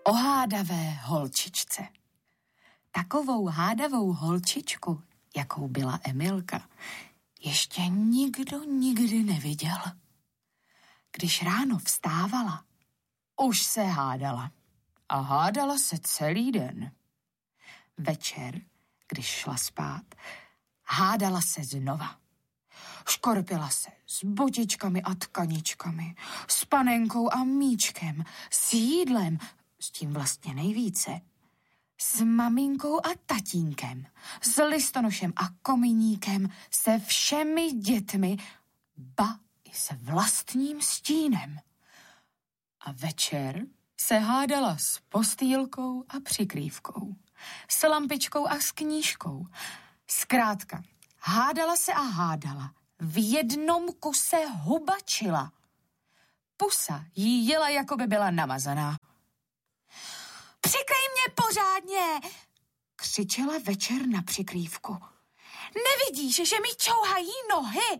o hádavé holčičce. Takovou hádavou holčičku, jakou byla Emilka, ještě nikdo nikdy neviděl. Když ráno vstávala, už se hádala. A hádala se celý den. Večer, když šla spát, hádala se znova. Škorpila se s botičkami a tkaničkami, s panenkou a míčkem, s jídlem, s tím vlastně nejvíce, s maminkou a tatínkem, s listonošem a kominíkem, se všemi dětmi, ba i se vlastním stínem. A večer se hádala s postýlkou a přikrývkou, s lampičkou a s knížkou. Zkrátka, hádala se a hádala, v jednom kuse hubačila. Pusa jí jela, jako by byla namazaná. Přikryj mě pořádně, křičela večer na přikrývku. Nevidíš, že mi čouhají nohy?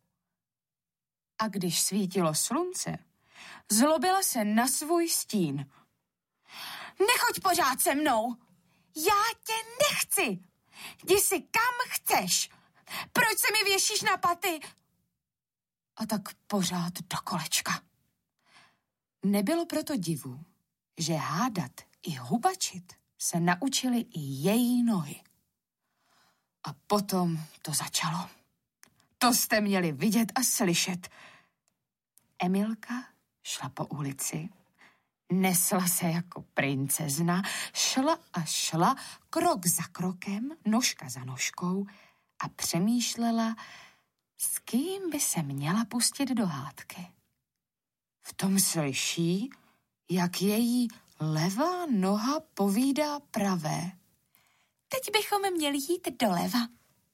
A když svítilo slunce, zlobila se na svůj stín. Nechoď pořád se mnou, já tě nechci. Jdi si kam chceš. Proč se mi věšíš na paty? A tak pořád do kolečka. Nebylo proto divu, že hádat i hubačit se naučily i její nohy. A potom to začalo. To jste měli vidět a slyšet. Emilka šla po ulici, nesla se jako princezna, šla a šla, krok za krokem, nožka za nožkou a přemýšlela, s kým by se měla pustit do hádky. V tom slyší, jak její levá noha povídá pravé. Teď bychom měli jít doleva.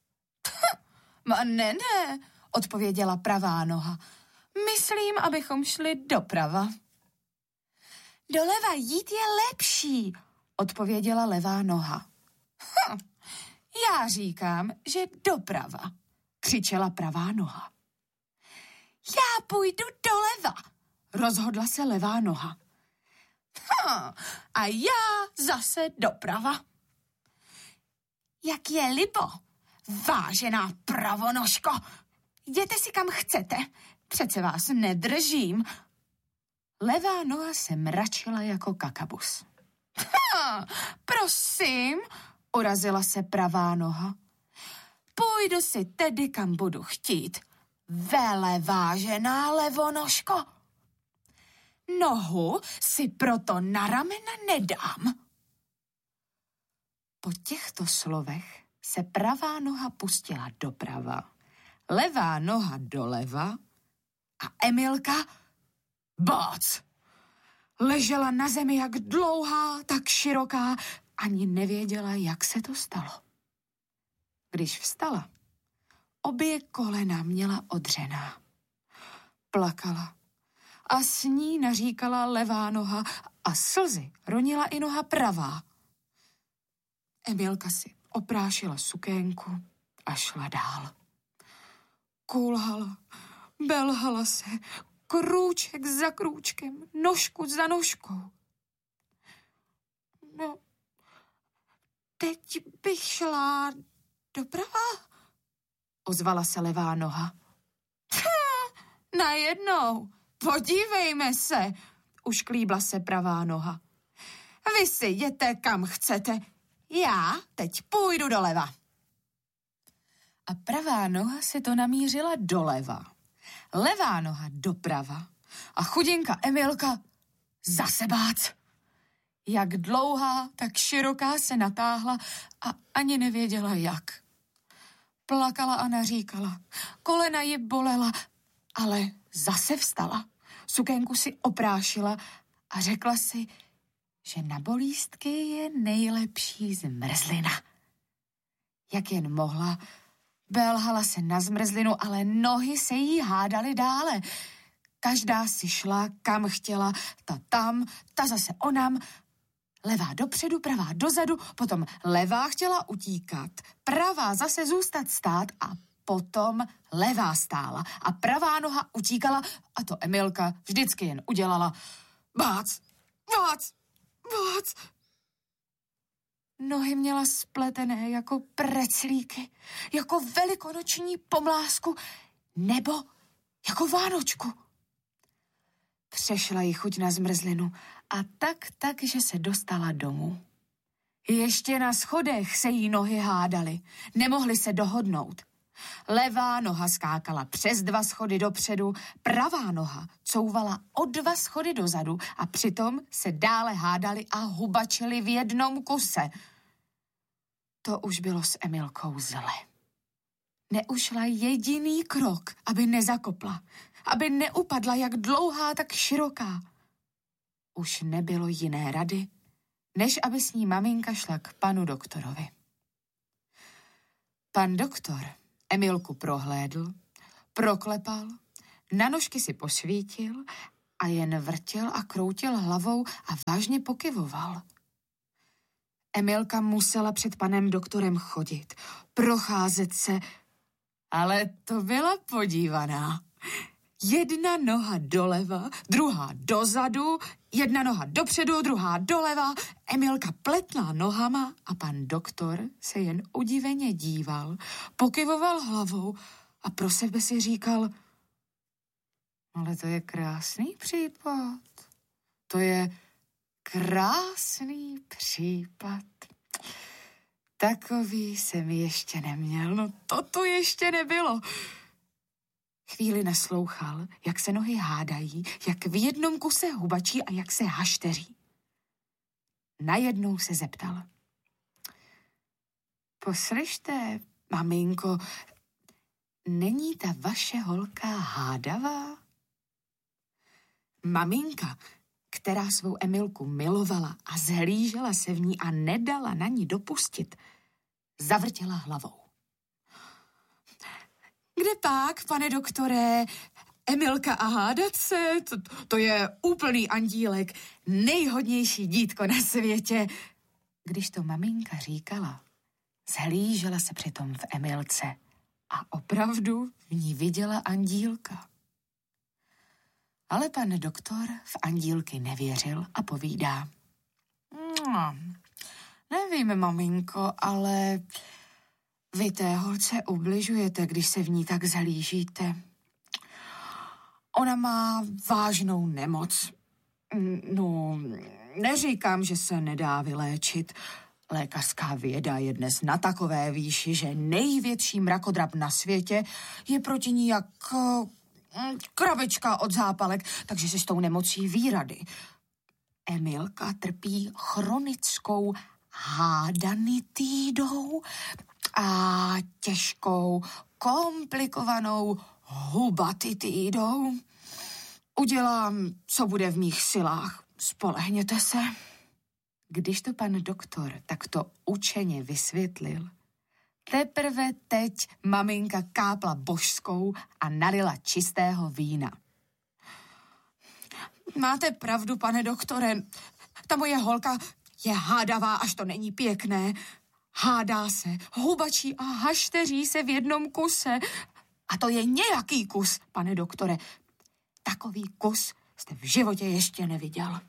Ne, odpověděla pravá noha. Myslím, abychom šli doprava. Doleva jít je lepší, odpověděla levá noha. Já říkám, že doprava, křičela pravá noha. Já půjdu doleva, rozhodla se levá noha. A já zase doprava. Jak je libo, vážená pravonožko. Jděte si kam chcete, přece vás nedržím. Levá noha se mračila jako kakabus. Prosím, urazila se pravá noha. Půjdu si tedy, kam budu chtít. Vele vážená levonožko. Nohu si proto na ramena nedám. Po těchto slovech se pravá noha pustila doprava, levá noha doleva a Emilka bác! Ležela na zemi jak dlouhá, tak široká, ani nevěděla, jak se to stalo. Když vstala, obě kolena měla odřená. Plakala a s ní naříkala levá noha a slzy ronila i noha pravá. Emilka si oprášila sukénku a šla dál. Kulhala, belhala se, krůček za krůčkem, nožku za nožkou. No, teď bych šla doprava, ozvala se levá noha. Najednou, podívejme se, ušklíbla se pravá noha. Vy si jděte kam chcete, já teď půjdu doleva. A pravá noha si to namířila doleva, levá noha doprava a chudinka Emilka zase bác. Jak dlouhá, tak široká se natáhla a ani nevěděla jak. Plakala a naříkala, kolena ji bolela, ale zase vstala. Sukénku si oprášila a řekla si, že na bolístky je nejlepší zmrzlina. Jak jen mohla, belhala se na zmrzlinu, ale nohy se jí hádaly dále. Každá si šla, kam chtěla, ta tam, ta zase onam. Levá dopředu, pravá dozadu, potom levá chtěla utíkat, pravá zase zůstat stát a potom levá stála a pravá noha utíkala a to Emilka vždycky jen udělala bác, bác, moc. Nohy měla spletené jako preclíky, jako velikonoční pomlásku nebo jako Vánočku. Přešla jí chuť na zmrzlinu a tak, že se dostala domů. Ještě na schodech se jí nohy hádaly, nemohly se dohodnout. Levá noha skákala přes 2 schody dopředu, pravá noha couvala o 2 schody dozadu a přitom se dále hádali a hubačili v jednom kuse. To už bylo s Emilkou zle. Neušla jediný krok, aby nezakopla, aby neupadla jak dlouhá, tak široká. Už nebylo jiné rady, než aby s ní maminka šla k panu doktorovi. Pan doktor Emilku prohlédl, proklepal, na nožky si posvítil a jen vrtěl a kroutil hlavou a vážně pokyvoval. Emilka musela před panem doktorem chodit, procházet se, ale to byla podívaná. Jedna noha doleva, druhá dozadu, jedna noha dopředu, druhá doleva. Emilka pletla nohama a pan doktor se jen udiveně díval, pokyvoval hlavou a pro sebe si říkal, ale to je krásný případ. To je krásný případ. Takový jsem ještě neměl, no to ještě nebylo. Chvíli naslouchal, jak se nohy hádají, jak v jednom kuse hubačí a jak se hašteří. Najednou se zeptal. Poslyšte, maminko, není ta vaše holka hádavá? Maminka, která svou Emilku milovala a zhlížela se v ní a nedala na ní dopustit, zavrtěla hlavou. Kde pak, pane doktore, Emilka a hádat se, to je úplný andílek, nejhodnější dítko na světě. Když to maminka říkala, zhlížela se přitom v Emilce a opravdu v ní viděla andílka. Ale pan doktor v andílky nevěřil a povídá. Nevím, maminko, ale vy té holce ubližujete, když se v ní tak zhlížíte. Ona má vážnou nemoc. No, neříkám, že se nedá vyléčit. Lékařská věda je dnes na takové výši, že největší mrakodrap na světě je proti ní jak krabička od zápalek, takže si s tou nemocí ví rady. Emilka trpí chronickou hádanitídou a těžkou, komplikovanou hubatitídou. Udělám, co bude v mých silách. Spolehněte se. Když to pan doktor takto učeně vysvětlil, teprve teď maminka kápla božskou a nalila čistého vína. Máte pravdu, pane doktore. Ta moje holka je hádavá, až to není pěkné. Hádá se, hubačí a hašteří se v jednom kuse. A to je nějaký kus, pane doktore. Takový kus jste v životě ještě neviděl.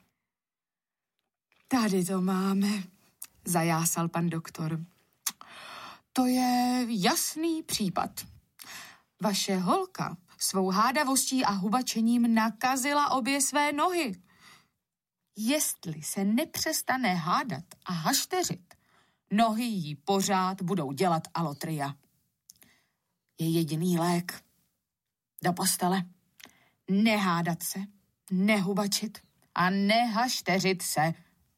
Tady to máme, zajásal pan doktor. To je jasný případ. Vaše holka svou hádavostí a hubačením nakazila obě své nohy. Jestli se nepřestane hádat a hašteřit, nohy jí pořád budou dělat alotria. Je jediný lék. Do postele. Nehádat se, nehubačit a nehašteřit se.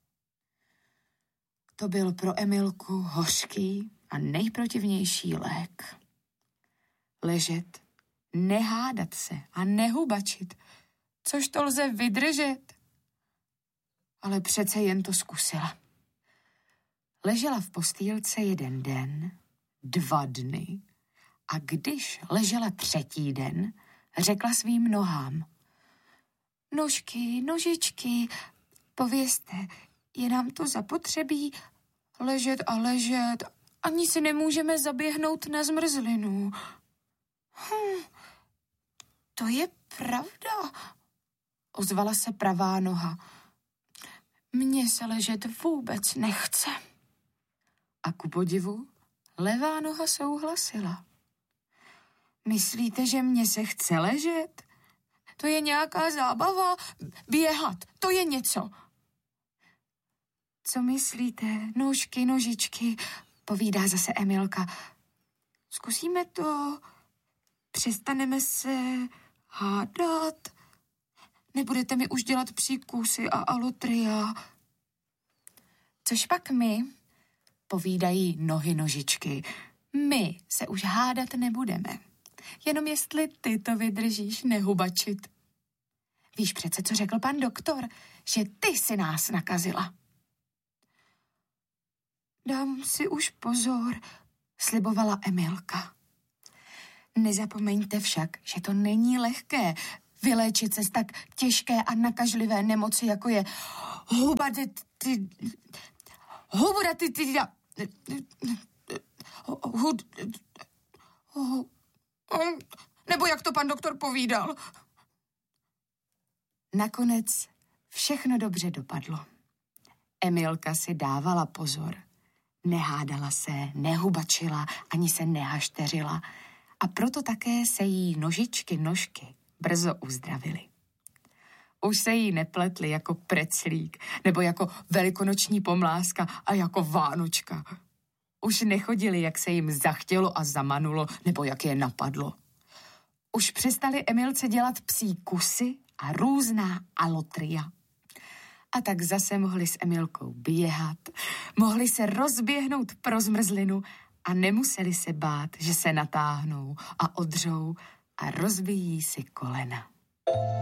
To byl pro Emilku hořký a nejprotivnější lék. Ležet, nehádat se a nehubačit, což to lze vydržet. Ale přece jen to zkusila. Ležela v postýlce 1 den, 2 dny a když ležela 3. den, řekla svým nohám. Nožky, nožičky, povězte, je nám to zapotřebí ležet a ležet, ani si nemůžeme zaběhnout na zmrzlinu. To je pravda, ozvala se pravá noha. Mně se ležet vůbec nechce. A ku podivu levá noha souhlasila. Myslíte, že mně se chce ležet? To je nějaká zábava. Běhat, to je něco. Co myslíte? Nůžky, nožičky, povídá zase Emilka. Zkusíme to. Přestaneme se hádat. Nebudete mi už dělat příkusy a alotria. Což pak my, povídají nohy nožičky. My se už hádat nebudeme. Jenom jestli ty to vydržíš nehubačit. Víš přece, co řekl pan doktor, že ty si nás nakazila. Dám si už pozor, slibovala Emilka. Nezapomeňte však, že to není vyléčit se z tak těžké a nakažlivé nemoci, jako je nebo jak to pan doktor povídal. Nakonec všechno dobře dopadlo. Emilka si dávala pozor. Nehádala se, nehubačila, ani se nehašteřila a proto také se jí nožičky, nožky brzo uzdravily. Už se jí nepletly jako preclík, nebo jako velikonoční pomlázka a jako Vánočka. Už nechodili, jak se jim zachtělo a zamanulo, nebo jak je napadlo. Už přestali Emilce dělat psí kusy a různá alotria. A tak zase mohli s Emilkou běhat, mohli se rozběhnout pro zmrzlinu a nemuseli se bát, že se natáhnou a odřou a rozbijí si kolena.